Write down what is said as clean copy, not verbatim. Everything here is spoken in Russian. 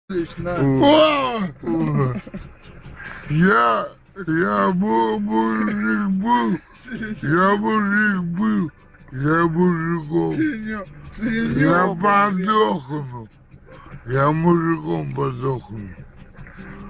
Лично. Я мужик был, я мужиком. Я подохну, я мужиком подохну.